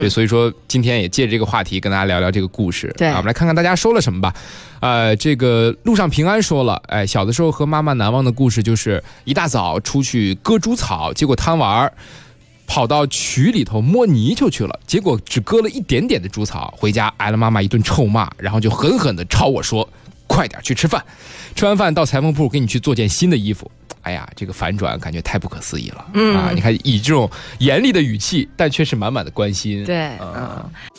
对，所以说今天也借着这个话题跟大家聊聊这个故事。 对， 我们来看看大家说了什么吧。这个路上平安说了，小的时候和妈妈难忘的故事就是一大早出去割猪草，结果贪玩，跑到渠里头摸泥鳅去了，结果只割了一点点的猪草，回家挨了妈妈一顿臭骂，然后就狠狠地朝我说：“快点去吃饭，吃完饭到裁缝铺给你去做件新的衣服。”哎呀，这个反转感觉太不可思议了。你看以这种严厉的语气，但却是满满的关心。 对，